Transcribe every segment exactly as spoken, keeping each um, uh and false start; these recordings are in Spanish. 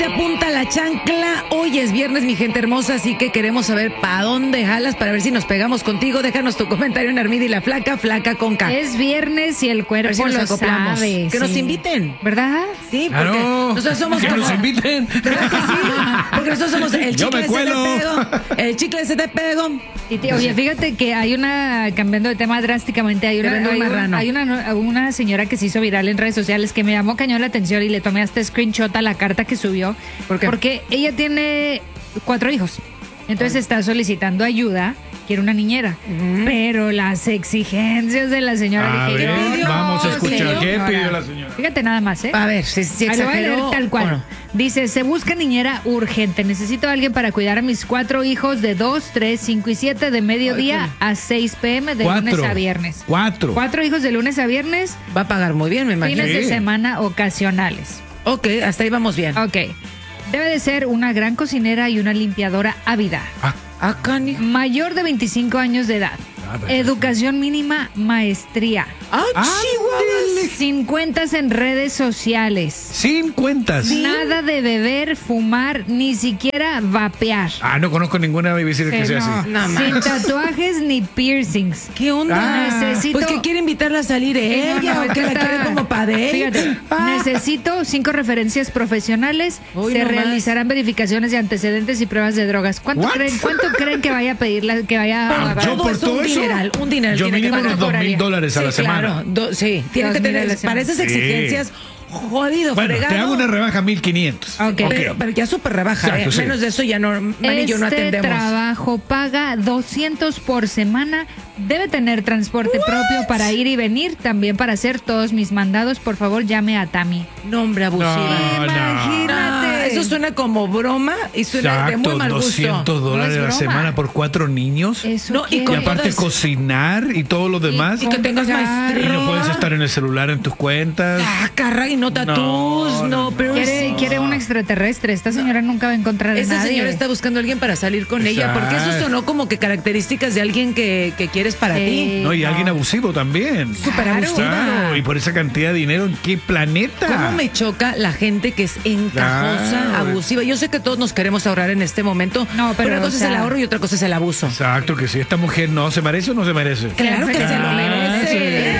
Te apunta la chancla. Hoy es viernes, mi gente hermosa, así que queremos saber para dónde jalas para ver si nos pegamos contigo. Déjanos tu comentario en Armida y la Flaca, Flaca con K. Es viernes y el cuerpo si lo sabe. Que nos sí. inviten. ¿Verdad? Sí, porque claro. nosotros somos que como... nos inviten. ¿Verdad que sí? Porque nosotros somos el Yo chicle me se te cuelo. pego. El chicle se te pego. Y te- oye, fíjate que hay una, cambiando de tema drásticamente, hay Te una, vendo un hay, un- marrano. hay una, una señora que se hizo viral en redes sociales que me llamó cañón la atención y le tomé hasta screenshot a la carta que subió. ¿Por qué? Porque ella tiene cuatro hijos. Entonces está solicitando ayuda, quiere una niñera. Pero las exigencias de la señora... A dije, ver, "No, vamos a escuchar. señora". ¿Qué pidió la señora? Fíjate nada más, ¿eh? A ver, si, si Ahí lo voy a exageró leer tal cual. o no. Dice, se busca niñera urgente. Necesito a alguien para cuidar a mis cuatro hijos de dos, tres, cinco y siete de mediodía a seis pm de Cuatro. lunes a viernes. Cuatro. Cuatro hijos de lunes a viernes, Va a pagar muy bien, me imagino. fines de Sí. semana ocasionales. Ok, hasta ahí vamos bien. Ok. Debe de ser una gran cocinera y una limpiadora ávida. Ah, Ah, cani. Mayor de veinticinco años de edad. Ah, perfecto. Educación mínima, maestría. ¡Ah, ándele. Sin cuentas en redes sociales. Sin cuentas. Nada de beber, fumar, ni siquiera vapear. Ah, no conozco ninguna babysitter que Sí, sea no. así. No Sin manches. tatuajes ni piercings. ¿Qué onda? Ah. Necesito- Pues que quiere invitarla a salir ella Sí, no, no, o que la está- quiere como para de Fíjate, necesito cinco referencias profesionales. Uy, Se no más. realizarán verificaciones de antecedentes y pruebas de drogas. ¿Cuánto What? creen, cuánto creen que vaya a pedirla, que vaya a Por Yo todo por eso, todo un eso, dineral, un dineral yo tiene que mínimo pagar. unos dos mil cobraría? dólares a Sí, la semana. claro. Do- sí, tiene Dos que mil a tener la semana. para esas Sí. exigencias jodido, Bueno, fregado. te hago una rebaja mil quinientos. Ok. Pero, pero ya súper rebaja, Exacto, ¿eh? sí. Menos de eso ya no, Mani y yo no Este atendemos. trabajo paga doscientos por semana. Debe tener transporte propio para ir y venir. También para hacer todos mis mandados. Por favor, llame a Tami. Nombre abusivo. No, no. Imagínate. Ah, eso suena como broma y suena de muy Exacto, mal gusto. doscientos dólares No a es la broma. semana por cuatro niños. Eso No, y Y con quiere. aparte todas- cocinar y todo lo demás. Y que tengas Comprar. maestría. Y no puedes estar en el celular en tus cuentas. Ah, carra, y no tatús, no, No, no, pero Quiere, sí. quiere un extraterrestre. Esta señora nunca va a encontrar a Esa nadie. señora está buscando a alguien para salir con ella, porque eso Exacto. sonó como que características de alguien que, que quieres para Sí. ti. No, y no. alguien abusivo también. Súper Claro. abusiva. Claro, y por esa cantidad de dinero, ¿en qué planeta? ¿Cómo me choca la gente que es encajosa, Claro. abusiva? Yo sé que todos nos queremos ahorrar en este momento, No, pero, una cosa o es sea- el ahorro y otra cosa es el abuso. Exacto, que si esta mujer no se merece o no se merece. Claro que se lo Claro, merece.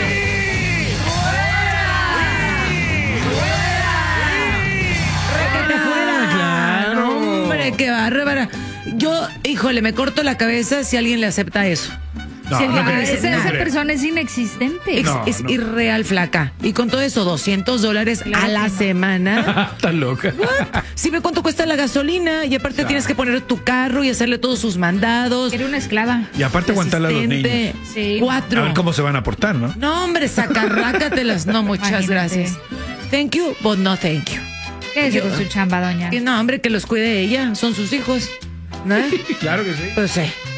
¡Que te fuera! Claro. Hombre, qué bárbara. Yo, híjole, me corto la cabeza si alguien le acepta eso. No, Si alguien no le creo, dice, esa, no esa creo. persona es inexistente. Es, No, es no. irreal, flaca. Y con todo eso, doscientos dólares Claro a la que no. semana. Estás loca. Sí, ve cuánto cuesta la gasolina y aparte tienes que poner tu carro y hacerle todos sus mandados. Quiere una esclava. Y aparte aguantarle a los Asistente. niños. Sí. A Cuatro. ver cómo se van a portar, ¿no? No, hombre, sacarrácatelas. No, muchas Imagínate. gracias. Thank you, but no thank you. Quédese Yo- con su chamba, doña. Y no, hombre, que los cuide ella. Son sus hijos. ¿No? Claro que sí. Pues sí.